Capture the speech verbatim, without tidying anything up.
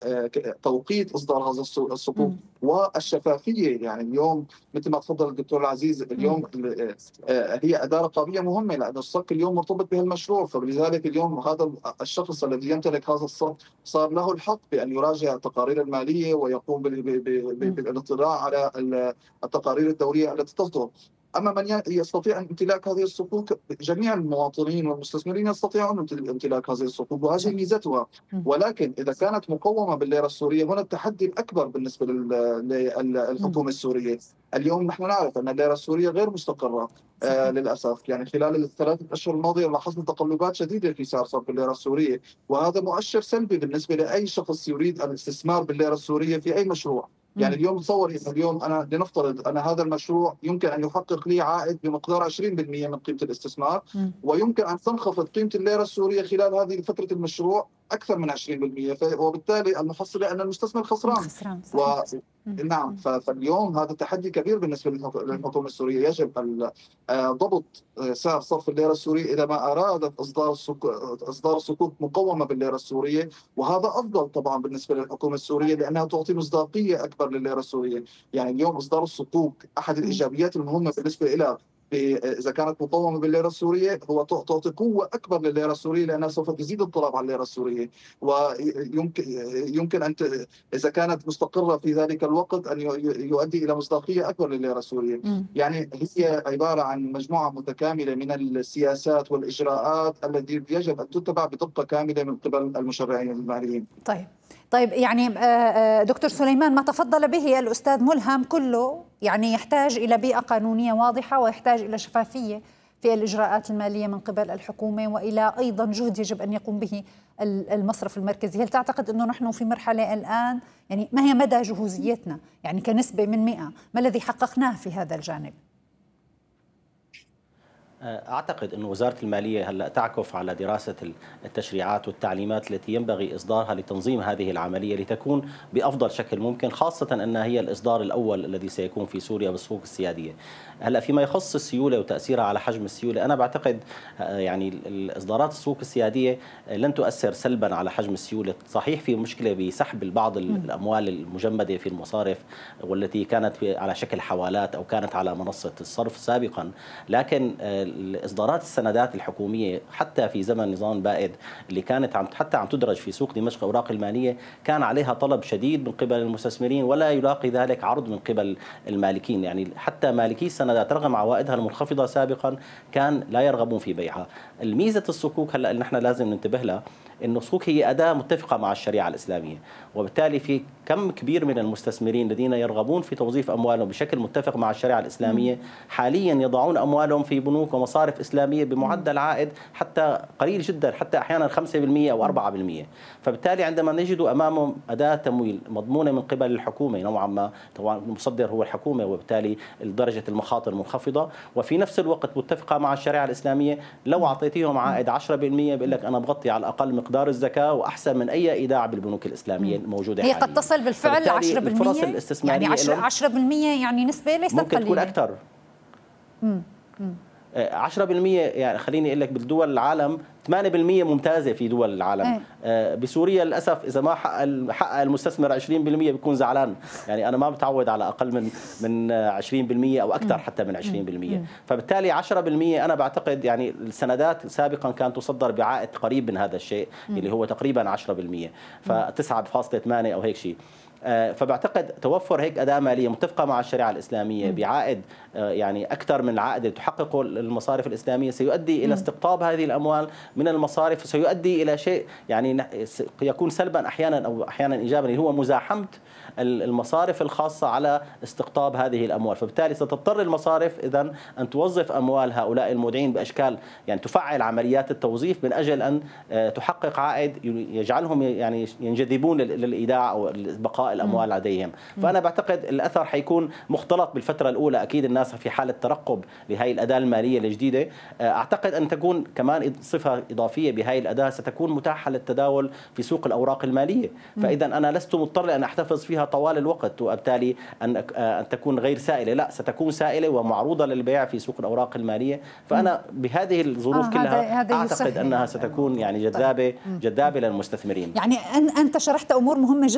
توقيت اصدار هذا الصكوك مم. والشفافيه. يعني اليوم مثل ما تفضل الدكتور العزيز، مم. اليوم هي اداه رقابيه مهمه، لان الصك اليوم مرتبط بهالمشروع، فلذلك اليوم هذا الشخص الذي يمتلك هذا الصك صار له الحق بان يراجع التقارير الماليه ويقوم مم. بالاطلاع على التقارير الدوريه التي تصدر. اما من يستطيع امتلاك هذه الصكوك، جميع المواطنين والمستثمرين يستطيعون امتلاك هذه الصكوك، وهذه صح. ميزتها. مم. ولكن اذا كانت مقومه بالليره السوريه، هنا التحدي الاكبر بالنسبه مم. للحكومه السوريه. اليوم نحن نعرف ان الليره السوريه غير مستقره آه صحيح. للاسف. يعني خلال الثلاث اشهر الماضيه لاحظنا تقلبات شديده في سعر صرف الليره السوريه، وهذا مؤشر سلبي بالنسبه لاي شخص يريد الاستثمار بالليره السوريه في اي مشروع. يعني مم. اليوم تصوري انه اليوم انا لنفترض ان هذا المشروع يمكن ان يحقق لي عائد بمقدار عشرين بالمئة من قيمه الاستثمار، مم. ويمكن ان تنخفض قيمه الليره السوريه خلال هذه فتره المشروع اكثر من عشرين بالمئة، وبالتالي المحصله ان المستثمر خسران. خسران. و صحيح. مم. نعم، مم. فاليوم هذا تحدي كبير بالنسبه للحكومه السوريه. يجب ضبط سعر صرف الليره السوريه اذا ما ارادت اصدار اصدار صكوك مقومه بالليره السوريه، وهذا افضل طبعا بالنسبه للحكومه السوريه لانها تعطي مصداقيه اكبر للليره السوريه. يعني اليوم اصدار الصكوك احد مم. الايجابيات المهمه بالنسبه لها اذا كانت مقومه بالليره السوريه، هو تعطي قوه اكبر للليره السوريه لانها سوف تزيد الطلب على الليره السوريه. ويمكن يمكن ان اذا كانت مستقره في ذلك الوقت ان يؤدي الى مصداقيه اكبر للليره السوريه. مم. يعني هي عباره عن مجموعه متكامله من السياسات والاجراءات التي يجب ان تتبع بدقه كامله من قبل المشرعين الماليين. طيب طيب يعني دكتور سليمان، ما تفضل به الأستاذ ملهم كله يعني يحتاج إلى بيئة قانونية واضحة، ويحتاج إلى شفافية في الإجراءات المالية من قبل الحكومة، وإلى أيضا جهد يجب أن يقوم به المصرف المركزي. هل تعتقد أنه نحن في مرحلة الآن، يعني ما هي مدى جهوزيتنا يعني كنسبة من مئة، ما الذي حققناه في هذا الجانب؟ أعتقد أن وزارة المالية هلأ تعكف على دراسة التشريعات والتعليمات التي ينبغي إصدارها لتنظيم هذه العملية لتكون بأفضل شكل ممكن، خاصة أنها هي الإصدار الأول الذي سيكون في سوريا بالسوق السيادية. هلأ فيما يخص السيولة وتأثيرها على حجم السيولة، أنا بعتقد يعني الإصدارات السوق السيادية لن تؤثر سلبا على حجم السيولة. صحيح في مشكلة بسحب بعض الأموال المجمدة في المصارف والتي كانت على شكل حوالات أو كانت على منصة الصرف سابقا، لكن إصدارات السندات الحكومية حتى في زمن نظام البائد اللي كانت عم حتى عم تدرج في سوق دمشق أوراق المالية، كان عليها طلب شديد من قبل المستثمرين ولا يلاقي ذلك عرض من قبل المالكين. يعني حتى مالكي السندات رغم عوائدها المنخفضة سابقا كان لا يرغبون في بيعها. الميزة الصكوك هلا اللي نحن لازم ننتبه لها إنه الصكوك هي أداة متفقة مع الشريعة الإسلامية، وبالتالي في كم كبير من المستثمرين الذين يرغبون في توظيف أموالهم بشكل متفق مع الشريعة الإسلامية حاليا يضعون أموالهم في بنوك ومصارف إسلامية بمعدل عائد حتى قليل جدا، حتى أحيانا خمسة بالمئة أو أربعة بالمئة. فبالتالي عندما نجد أمامهم أداة تمويل مضمونة من قبل الحكومة نوعا ما، طبعا المصدر هو الحكومة وبالتالي درجة المخاطر منخفضة، وفي نفس الوقت متفقة مع الشريعة الإسلامية، لو أعطيتيهم عائد عشرة بالمئة بيقول لك أنا بغطي على الأقل مقدار الزكاة وأحسن من أي إيداع بالبنوك الإسلامية الموجودة هي حاليا. قد تصل بالفعل عشرة بالمئة، الفرص الاستثمارية يعني عشرة بالمئة يعني نسبة ليست ممكن قليلة. تكون أكثر. مم. مم. عشرة بالمئة يعني خليني اقول لك بالدول العالم ثمانية بالمئة ممتازه في دول العالم. أه. بسوريا للاسف اذا ما حقق حقق المستثمر عشرين بالمئة بيكون زعلان. يعني انا ما متعود على اقل من من عشرين بالمئة او اكثر حتى من عشرين بالمئة. فبالتالي عشرة بالمئة انا بعتقد يعني السندات سابقا كانت تصدر بعائد قريب من هذا الشيء اللي هو تقريبا عشرة بالمئة، فتسعة فاصلة ثمانية او هيك شيء. فبعتقد توفر هيك أداة مالية متفقة مع الشريعة الإسلامية بعائد يعني أكثر من العائد اللي تحققه المصارف الإسلامية سيؤدي إلى استقطاب هذه الأموال من المصارف، وسيؤدي إلى شيء يعني يكون سلبا أحيانا أو أحيانا إيجابا، اللي هو مزاحمة المصارف الخاصة على استقطاب هذه الأموال. فبالتالي ستضطر المصارف إذن أن توظف أموال هؤلاء المودعين بأشكال يعني تفعل عمليات التوظيف من أجل أن تحقق عائد يجعلهم يعني ينجذبون للإيداع أو بقاء الأموال لديهم. فأنا بعتقد الأثر حيكون مختلط بالفترة الأولى. أكيد الناس في حالة ترقب لهذه الأداة المالية الجديدة. أعتقد أن تكون كمان صفة إضافية بهذه الأداة، ستكون متاحة للتداول في سوق الأوراق المالية. فإذا أنا لست مضطر أن أحتفظ فيها طوال الوقت وبالتالي أن أن تكون غير سائلة، لا ستكون سائلة ومعروضة للبيع في سوق الأوراق المالية. فأنا بهذه الظروف آه كلها هذا أعتقد أنها ستكون يعني جذابة جذابة للمستثمرين. يعني أنت شرحت أمور مهمة جدا.